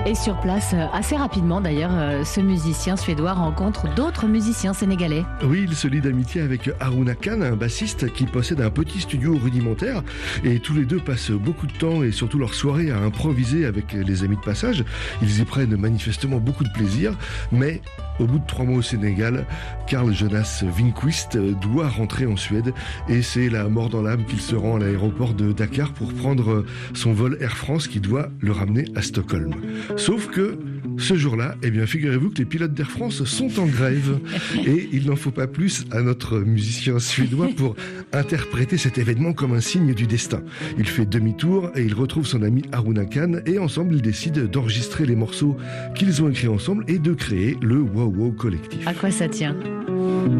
Et sur place, assez rapidement d'ailleurs, ce musicien suédois rencontre d'autres musiciens sénégalais. Oui, il se lie d'amitié avec Haruna Khan, un bassiste qui possède un petit studio rudimentaire. Et tous les deux passent beaucoup de temps et surtout leur soirée à improviser avec les amis de passage. Ils y prennent manifestement beaucoup de plaisir. Mais au bout de 3 mois au Sénégal, Carl Jonas Winquist doit rentrer en Suède. Et c'est la mort dans l'âme qu'il se rend à l'aéroport de Dakar pour prendre son vol Air France qui doit le ramener à Stockholm. Sauf que ce jour-là, eh bien, figurez-vous que les pilotes d'Air France sont en grève. Et il n'en faut pas plus à notre musicien suédois pour interpréter cet événement comme un signe du destin. Il fait demi-tour et il retrouve son ami Haruna Khan et ensemble ils décident d'enregistrer les morceaux qu'ils ont écrits ensemble et de créer le Wow Wow Collectif. À quoi ça tient ?